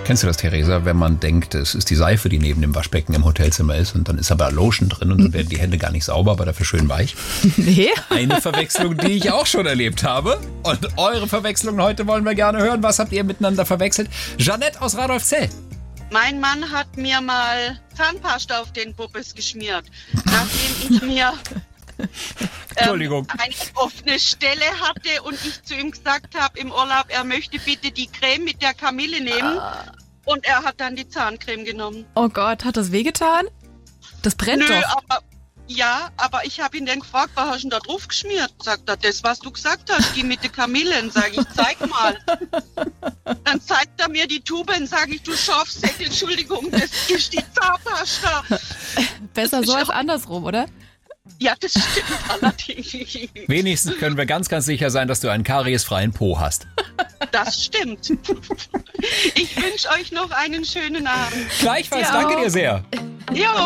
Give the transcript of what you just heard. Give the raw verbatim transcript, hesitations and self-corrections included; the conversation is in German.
Kennst du das, Theresa, wenn man denkt, es ist die Seife, die neben dem Waschbecken im Hotelzimmer ist und dann ist aber Lotion drin und dann werden die Hände gar nicht sauber, aber dafür schön weich? Nee. Eine Verwechslung, die ich auch schon erlebt habe. Und eure Verwechslung heute wollen wir gerne hören. Was habt ihr miteinander verwechselt? Jeanette aus Radolfzell. Mein Mann hat mir mal Zahnpasta auf den Bubbes geschmiert, nachdem ich mir Entschuldigung. Ähm, eine offene Stelle hatte und ich zu ihm gesagt habe im Urlaub, er möchte bitte die Creme mit der Kamille nehmen. Ah. Und er hat dann die Zahncreme genommen. Oh Gott, hat das wehgetan? Das brennt Nö, doch. aber, ja, aber ich habe ihn dann gefragt, was hast du denn da drauf geschmiert? Sagt er, das, was du gesagt hast, die mit der Kamille. Und sage ich, zeig mal. Dann zeigt er mir die Tube und sage ich, du Schafsäcke, Entschuldigung, das ist die Zahnpasta. Besser so als andersrum, oder? Ja, das stimmt allerdings. Wenigstens können wir ganz, ganz sicher sein, dass du einen kariesfreien Po hast. Das stimmt. Ich wünsche euch noch einen schönen Abend. Gleichfalls, danke dir sehr. Jo.